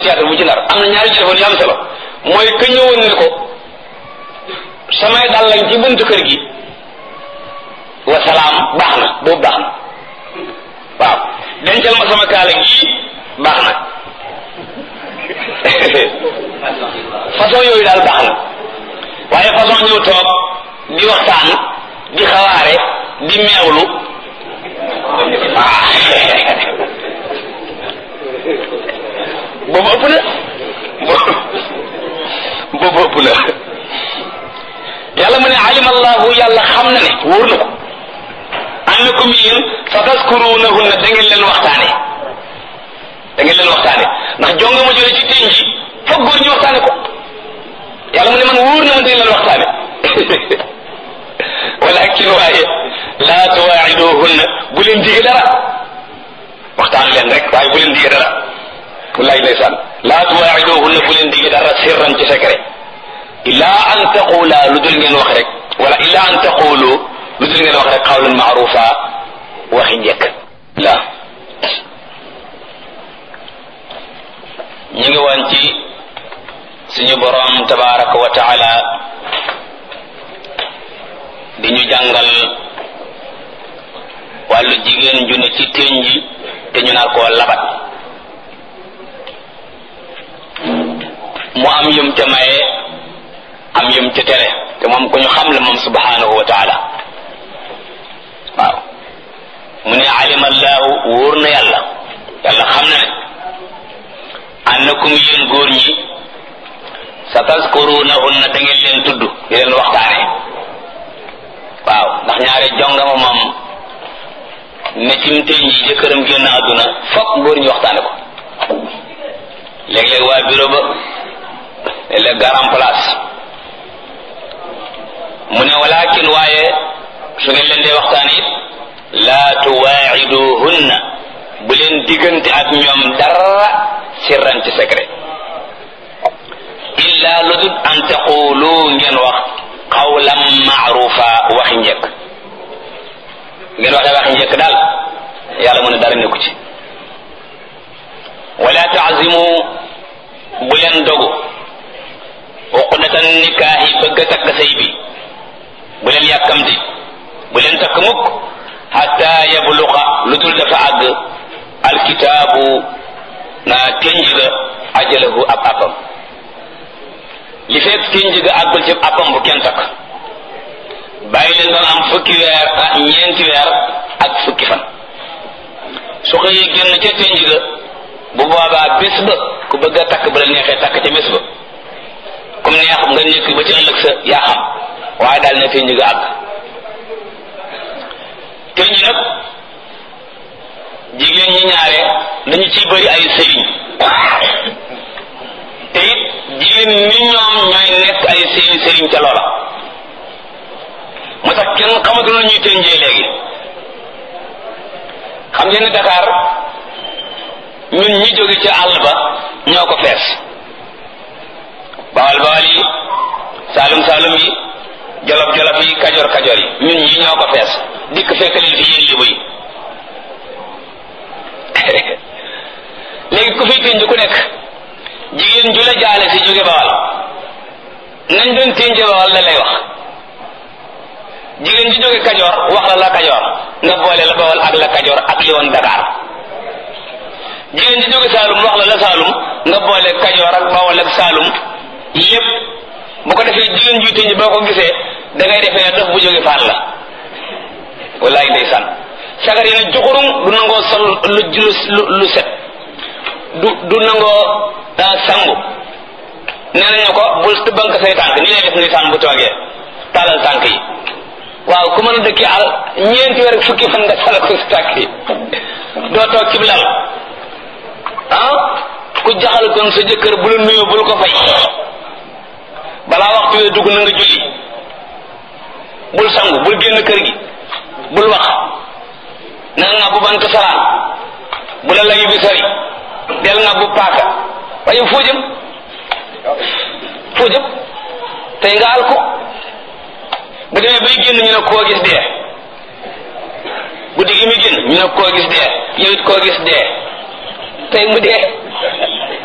théâtre bu ci nar am na ñaari téléphone yu am solo mooy ka ñëwoon ni ko samay dal lañ ci buntu kër gi wa salaam baax na boobu baax na waaw dencal ma sama kaala gi baax na façon yooyu daal baax na waaye façon ñëw toog di waxtaan di xawaare di meewlu boobu ëpp na boobu ëpp na yàlla mu ne alima allahu yàlla xam na ne wóor na ko annakum yéen fa taskurunahunna da ngeen leen waxtaane ndax jonga ma jële ci teen ji foog góor ñu waxtaane ko yàlla mu ne man wóor na ma da ngeen leen waxtaane walakin waaye laa tuwaa'iduhunna bu leen dige dara waxtaan leen rek waaye bu leen dige dara wallahi ndeysaan laa tuwaa'iduhunna bu leen dige dara sirran ci secret illa an taqula lu dul ngeen wax rek wala illa an taqulu lu dul ngeen wax rek qawlan ma'rufa waxi njëkk la ñu ngi woon ci suñu borom tabaraka wa taala di ñu jàngal wàllu jigéen ju ne ci téñ ji te ñu naan koo labat mu am yum ca maye am yum ca tere te moom ku ñu xam la moom subhanahu wa taala waaw mu ne alima allahu wóor na yàlla xam na ne annakum yéen góor ñi sa taskurunahunna da ngeen leen tudd di leen waxtaane waaw ndax ñaare jongama moom ne cim téñ yi jëkkëram génn àdduna fokk góor ñi waxtaane ko léeg-léeg waa bureau ba léeg-léeg garam place mu ne walakin waaye su ngeen leen dee waxtaan it laa tuwaa'iduhunna bu leen diggante ak ñoom dara sirran ci secret illa lu dul an taqulu ngeen wax qawlan ma'rufa waxi njëkk ngeen waxee waxi njëkk daal yàlla mu ne dara nekku ci wala ta'zimu bu leen dogu uqdatan nikaahi bëgg a takk sëy bi bu leen yàkkamti bu leen takk mukk hatta yabluqa lu dul dafa àgg alkitaabu naa tenj ga ajalahu ab appam li fekk tenj ga àggul ci appam bu kenn takk bàyyi leen doon am fukki weer ñeenti weer ak fukki fan su xëyee génn ca tenj ga bu boobaa bés ba ku bëgg a takk bu la neexee takk ca bés ba comme neex nga nekk ba ci ëllëg sa yaa xam waaye daal ne tenj ga àgg tenj nag jigéen ñi ñaare dañu ciy bëri ay sëriñ te it jigéen ñi ñoom ñooy nekk ay seeni sëriñ ca loola moo tax kenn xamatul lu ñuy tenjee léegi xam ngeen ne Dakar ñun ñi jóge ca àll ba ñoo ko fees bawal bawal yi saalum saalum yi jolof jolof yi kajoor kajoor yi ñun ñi ñoo ko fees dikk fekk leen fi yéen libu yi léegi ku fi tenj ku nekk jigéen ju la jaale si jóge bawal nañ doon tenje bawal la lay wax jigéen ju jóge kajoor wax la kajoor nga boole la bawal ak la kajoor ak li woon Dakar jigéen ju jóge Saalum wax la Saalum nga boole kajoor ak bawal ak Saalum lépp bu ko defee jigéen juy tenj boo ko gisee da ngay defee ne dof bu jóge Faal la wallaay ndeysaan sagar yi ne juxurum du nangoo sol lu set du nangoo sangu nee nañu ko bul tëbbank say tànk nii lay def ndeysaan bu toogee taalal tànk yi waaw ku mën a dëkki al ñeenti weer ak fukki fan nga sala ko si tànk yi doo toog ci lal ku jaxal kon sa jëkkër bu la nuyoo bul ko fay balaa waxtu wee dugg na nga julli bul sangu bul génn kër gi bul wax na nga bu bant saraan bu la layu bi sori del nga bu paaka waaye foo jëm tey nga al ko bu demee bay génn ñu ne koo gis dee guddi gi muy génn ñu ne koo gis dee yow it koo gis dee tey mu dee